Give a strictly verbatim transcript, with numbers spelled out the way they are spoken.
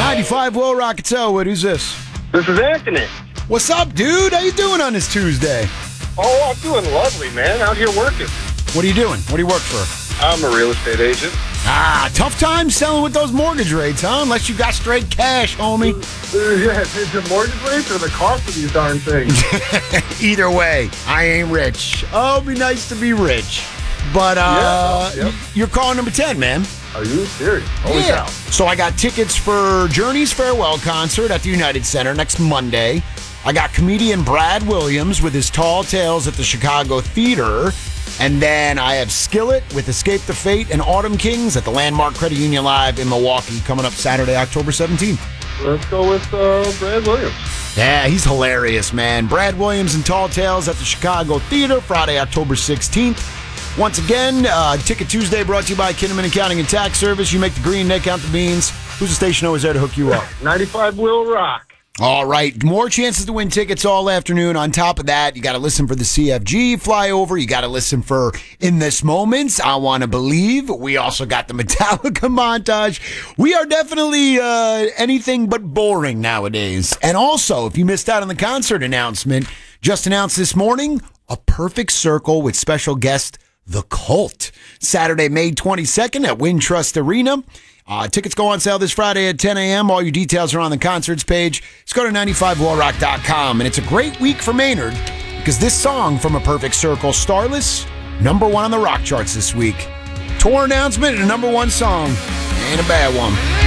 ninety-five Will Rockets Elwood. Who's this? This is Anthony. What's up, dude? How you doing on this Tuesday? Oh, I'm doing lovely, man. Out here working. What are you doing? What do you work for? I'm a real estate agent. Ah, tough time selling with those mortgage rates, huh? Unless you got straight cash, homie. Uh, yeah, is it mortgage rates or the cost of these darn things? Either way, I ain't rich. Oh, it'd be nice to be rich. But uh, yeah, yep. you're calling number ten, man. Are you serious? Holy Yeah. cow. So I got tickets for Journey's farewell concert at the United Center next Monday. I got comedian Brad Williams with his Tall Tales at the Chicago Theater. And then I have Skillet with Escape the Fate and Autumn Kings at the Landmark Credit Union Live in Milwaukee coming up Saturday, October seventeenth. Let's go with uh, Brad Williams. Yeah, he's hilarious, man. Brad Williams and Tall Tales at the Chicago Theater, Friday, October sixteenth. Once again, uh, Ticket Tuesday brought to you by Kinnaman Accounting and Tax Service. You make the green, they count the beans. Who's the station always there to hook you up? ninety-five Will Rock. All right, more chances to win tickets all afternoon. On top of that, you got to listen for the C F G flyover. You got to listen for In This Moment, I Want to Believe. We also got the Metallica montage. We are definitely uh, anything but boring nowadays. And also, if you missed out on the concert announcement, just announced this morning, A Perfect Circle with special guest The Cult. Saturday, May twenty-second at Wintrust Arena. Uh, tickets go on sale this Friday at ten a.m. All your details are on the concerts page. Just go to ninety-five will rock dot com. And it's a great week for Maynard because this song from A Perfect Circle, Starless, number one on the rock charts this week. Tour announcement and a number one song. Ain't a bad one.